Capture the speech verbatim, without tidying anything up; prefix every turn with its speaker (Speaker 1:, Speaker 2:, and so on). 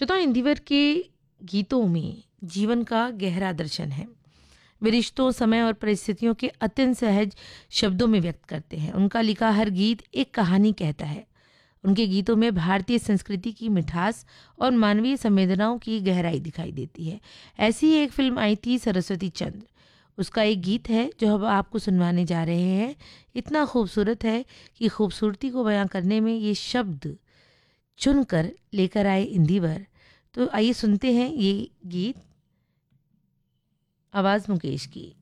Speaker 1: श्रोता, इंदिवर के गीतों में जीवन का गहरा दर्शन है। वे रिश्तों, समय और परिस्थितियों के अत्यंत सहज शब्दों में व्यक्त करते हैं। उनका लिखा हर गीत एक कहानी कहता है। उनके गीतों में भारतीय संस्कृति की मिठास और मानवीय संवेदनाओं की गहराई दिखाई देती है। ऐसी ही एक फिल्म आई थी, सरस्वती चंद्र। उसका एक गीत है जो अब आपको सुनवाने जा रहे हैं। इतना खूबसूरत है कि खूबसूरती को बयां करने में ये शब्द चुनकर लेकर आए इंदिवर। तो आइए सुनते हैं ये गीत, आवाज़ मुकेश की।